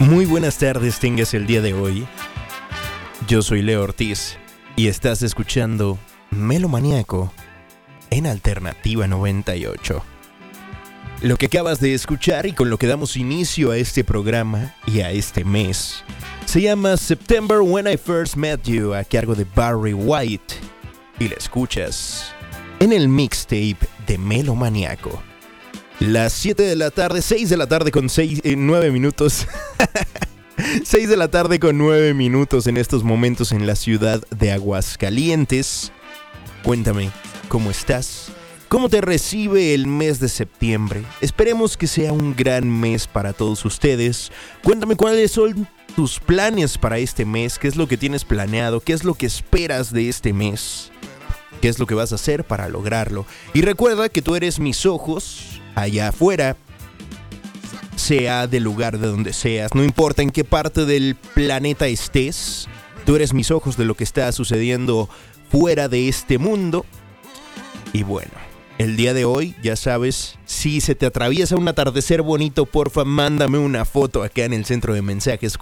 Muy buenas tardes tengas el día de hoy. Yo soy Leo Ortiz y estás escuchando Melomaníaco en Alternativa 98. Lo que acabas de escuchar y con lo que damos inicio a este programa y a este mes se llama September When I First Met You, a cargo de Barry White, y la escuchas en el mixtape de Melomaníaco. Las 7 de la tarde, 6 de la tarde con 9 minutos. 6 de la tarde con 9 minutos en estos momentos en la ciudad de Aguascalientes. Cuéntame, ¿cómo estás? ¿Cómo te recibe el mes de septiembre? Esperemos que sea un gran mes para todos ustedes. Cuéntame cuáles son tus planes para este mes, qué es lo que tienes planeado, qué es lo que esperas de este mes, qué es lo que vas a hacer para lograrlo. Y recuerda que tú eres mis ojos allá afuera, sea del lugar de donde seas, no importa en qué parte del planeta estés, tú eres mis ojos de lo que está sucediendo fuera de este mundo. Y bueno, el día de hoy, ya sabes, si se te atraviesa un atardecer bonito, porfa, mándame una foto acá en el centro de mensajes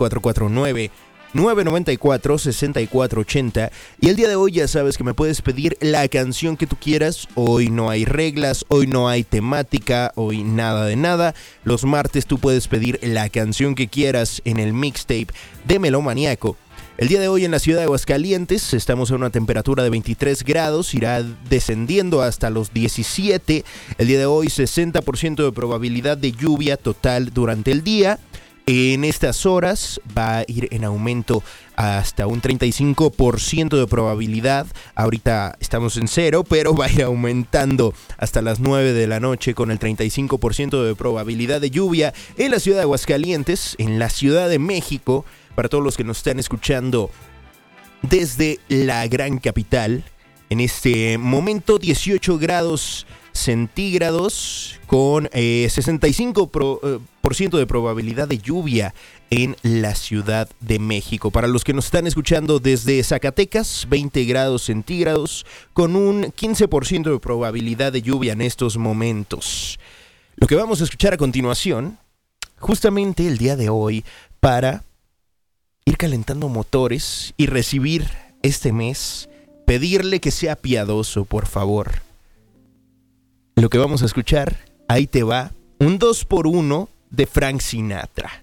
449-994-6480. Y el día de hoy ya sabes que me puedes pedir la canción que tú quieras. Hoy no hay reglas, hoy no hay temática, hoy nada de nada. Los martes tú puedes pedir la canción que quieras en el mixtape de Melomaníaco. El día de hoy en la ciudad de Aguascalientes estamos a una temperatura de 23 grados, irá descendiendo hasta los 17. El día de hoy 60% de probabilidad de lluvia total durante el día. En estas horas va a ir en aumento hasta un 35% de probabilidad. Ahorita estamos en 0, pero va a ir aumentando hasta las 9 de la noche con el 35% de probabilidad de lluvia en la ciudad de Aguascalientes, en la Ciudad de México. Para todos los que nos están escuchando desde la gran capital, en este momento 18 grados centígrados con 65% de probabilidad de lluvia en la Ciudad de México. Para los que nos están escuchando desde Zacatecas, 20 grados centígrados con un 15% de probabilidad de lluvia en estos momentos. Lo que vamos a escuchar a continuación, justamente el día de hoy, para ir calentando motores y recibir este mes, pedirle que sea piadoso, por favor. Lo que vamos a escuchar, ahí te va, un 2x1 de Frank Sinatra.